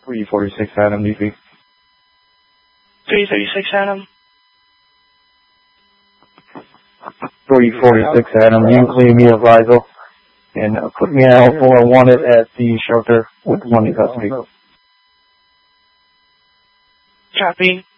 346 Adam, DC. 336 Adam. 346 Adam, you can leave me a Visal and put me out for wanted at the shelter with one in custody. Copy.